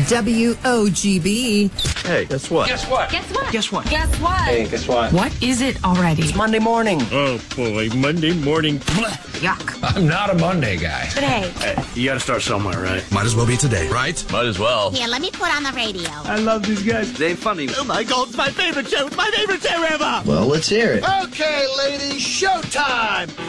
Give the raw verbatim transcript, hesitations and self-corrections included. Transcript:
W O G B. Hey, guess what? Guess what? Guess what? Guess what? Guess what? Hey, guess what? What is it already? It's Monday morning. Oh, boy, Monday morning. Yuck. I'm not a Monday guy. But hey, Hey, you gotta start somewhere, right? Might as well be today, right? Might as well. Here, let me put on the radio. I love these guys. They ain't funny. Oh my God, it's my favorite show. It's my favorite show ever. Well, let's hear it. Okay, ladies, showtime.